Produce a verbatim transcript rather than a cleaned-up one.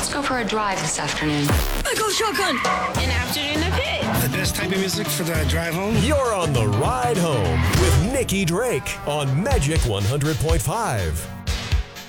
Let's go for a drive this afternoon. I go shotgun. An afternoon of hit. The best type of music for the drive home. You're on the ride home with Nikki Drake on Magic one hundred point five.